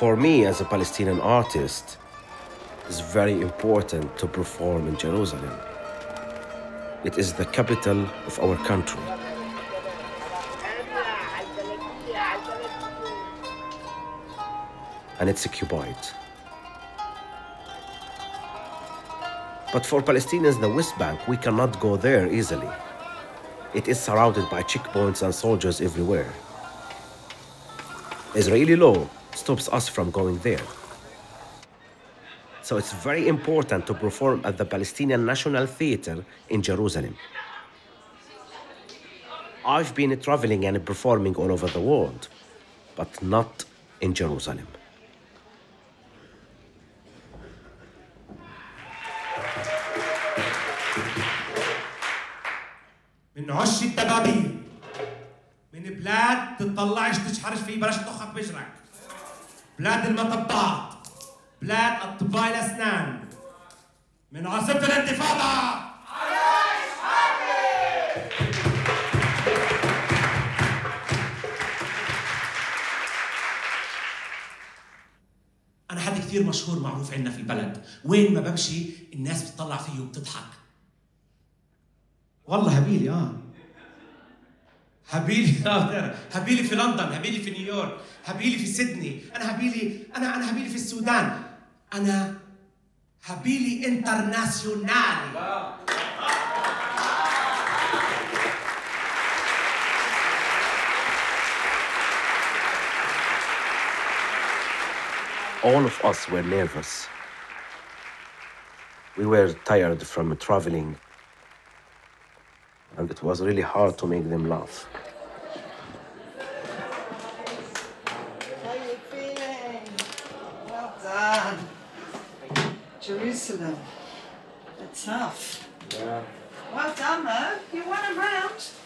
For me, as a Palestinian artist, it's very important to perform in Jerusalem. It is the capital of our country. And it's occupied. But for Palestinians, the West Bank, we cannot go there easily. It is surrounded by checkpoints and soldiers everywhere. Israeli law stops us from going there. So it's very important to perform at the Palestinian National Theatre in Jerusalem. I've been traveling and performing all over the world, but not in Jerusalem. من عش الدبابين من بلاد تطلعش تشحرش فيه بلاش تطخك بجرك بلاد المطبات بلاد اطباء الاسنان من عاصمة الانتفاضة انا حد كثير مشهور معروف عندنا في البلد وين ما بمشي الناس بتطلع فيه وبتضحك والله هبيلي هبيلي في لندن هبيلي في نيويورك هبيلي في سيدني انا هبيلي في السودان انا هبيلي انترناسيونالي All of us were nervous. We were tired from traveling, and it was really hard to make them laugh. How you feeling? Well done. Jerusalem. They're tough. Yeah. Well done, though. You won a round.